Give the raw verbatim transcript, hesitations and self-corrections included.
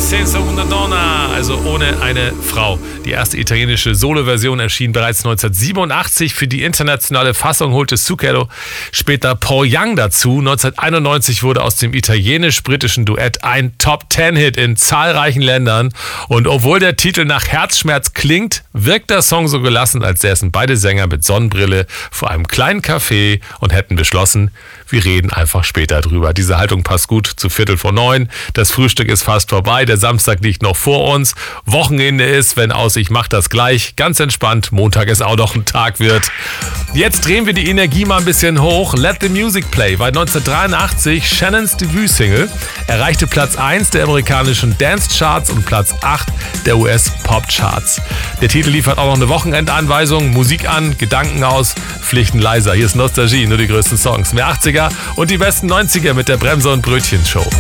Senza una donna, also ohne eine Frau. Die erste italienische Solo-Version erschien bereits neunzehnhundertsiebenundachtzig. Für die internationale Fassung holte Zucchero später Paul Young dazu. neunzehnhunderteinundneunzig wurde aus dem italienisch-britischen Duett ein Top-Ten-Hit in zahlreichen Ländern. Und obwohl der Titel nach Herzschmerz klingt, wirkt der Song so gelassen, als säßen beide Sänger mit Sonnenbrille vor einem kleinen Café und hätten beschlossen, wir reden einfach später drüber. Diese Haltung passt gut zu Viertel vor neun. Das Frühstück ist fast vorbei. Der Samstag liegt noch vor uns. Wochenende ist, wenn aus, ich mach das gleich. Ganz entspannt. Montag ist auch noch ein Tag wird. Jetzt drehen wir die Energie mal ein bisschen hoch. Let the Music Play war neunzehnhundertdreiundachtzig Shannons Debütsingle. Erreichte Platz eins der amerikanischen Dance-Charts und Platz acht der U S-Pop-Charts. Der Titel liefert auch noch eine Wochenendanweisung. Musik an, Gedanken aus, Pflichten leiser. Hier ist Nostalgie, nur die größten Songs. Mehr achtziger und die besten neunziger mit der Bremse- und Brötchen-Show.